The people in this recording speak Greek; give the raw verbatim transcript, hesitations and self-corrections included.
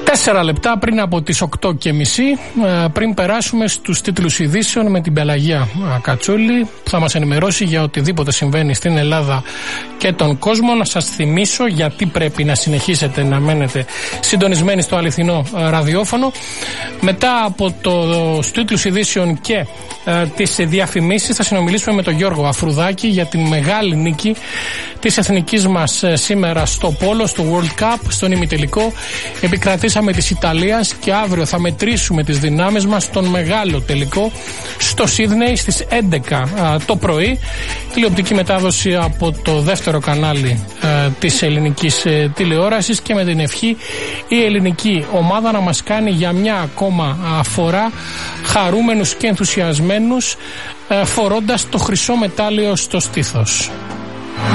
Τέσσερα λεπτά πριν από τις οκτώ και μισή, πριν περάσουμε στους τίτλους ειδήσεων με την Πελαγία Κατσούλη, που θα μας ενημερώσει για οτιδήποτε συμβαίνει στην Ελλάδα και τον κόσμο. Να σας θυμίσω γιατί πρέπει να συνεχίσετε να μένετε συντονισμένοι στο αληθινό ραδιόφωνο. Μετά από τους τίτλους ειδήσεων και ε, τις διαφημίσεις, θα συνομιλήσουμε με τον Γιώργο Αφρουδάκη για την μεγάλη νίκη της εθνικής μας ε, σήμερα στο Πόλο, στο World Cup, στον ημιτελικό. Επικρατήσαμε της Ιταλίας και αύριο θα μετρήσουμε τις δυνάμεις μας στον μεγάλο τελικό στο Σίδνεϊ στις έντεκα ε, το πρωί. Τηλεοπτική μετάδοση από το δεύτερο κανάλι ε, της ελληνικής ε, τηλεόρασης, και με την ευχή η ελληνική ομάδα να μας κάνει για μια ακόμα φορά χαρούμενους και ενθουσιασμένους, ε, φορώντας το χρυσό μετάλλιο στο στήθος.